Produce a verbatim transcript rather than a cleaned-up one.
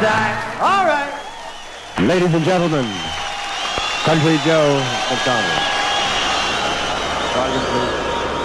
die. All right. Ladies and gentlemen, Country Joe McDonald. Sergeant, please.